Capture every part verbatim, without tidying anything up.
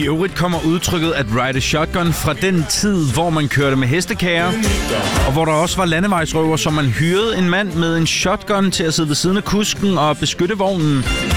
øvrigt kommer udtrykket at ride a shotgun fra den tid, hvor man kørte med hestekager, og hvor der også var landevejsrøver, som man hyrede en mand med en shotgun til at sidde ved siden af kusken og beskytte vognen.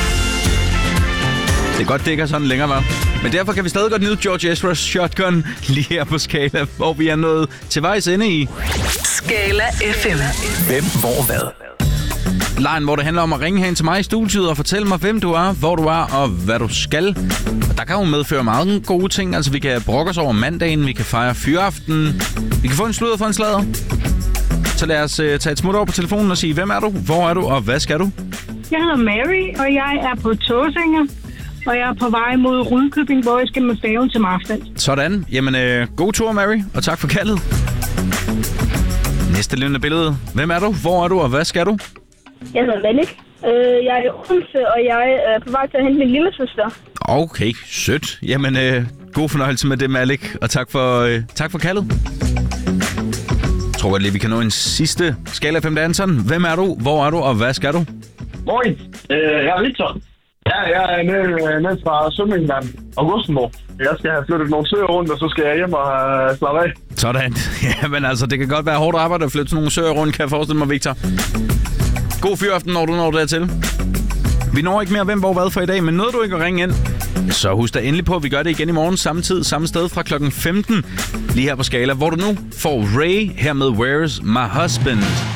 Det er godt, det ikke er sådan længere, var. Men derfor kan vi stadig godt nyde George Ezras shotgun lige her på Skala, hvor vi er nået til vejs ende i Skala F M. Hvem, hvor, hvad? Lejen, hvor det handler om at ringe hen til mig i studiet og fortælle mig, hvem du er, hvor du er og hvad du skal. Og der kan jo medføre meget gode ting. Altså, vi kan brokke os over mandagen, vi kan fejre fyraften, vi kan få en sludder for en sladder. Så lad os uh, tage et smut over på telefonen og sige, hvem er du, hvor er du og hvad skal du? Jeg hedder Mary, og jeg er på Tåsinge, og jeg er på vej mod Rudkøbing, hvor jeg skal med færgen til Marstal. Sådan. Jamen, øh, god tur, Mary, og tak for kaldet. Næste lille billede. Hvem er du, hvor er du og hvad skal du? Jeg hedder Malik. Jeg er i Odense, og jeg er på vej til at hente min lille søster. Okay, sødt. Jamen, øh, god fornøjelse med det, Malik, og tak for, øh, tak for kaldet. Jeg tror godt lige, vi kan nå en sidste Skala F M danser. Hvem er du, hvor er du og hvad skal du? Moin, øh, jeg er Victor. Ja, jeg er nede, nede fra Sømmingland og Rosenborg. Jeg skal have flyttet nogle søer rundt, og så skal jeg hjem og uh, slappe af. Sådan. Jamen altså, det kan godt være hårdt arbejde at flytte nogle søer rundt, kan jeg forestille mig, Victor. God fyraften, når du når dertil. Vi når ikke mere hvem, hvor, hvad for i dag, men nåede du ikke at ringe ind, så husk da endelig på, at vi gør det igen i morgen, samme tid, samme sted fra klokken femten, lige her på Skala, hvor du nu får Ray her med Where's My Husband.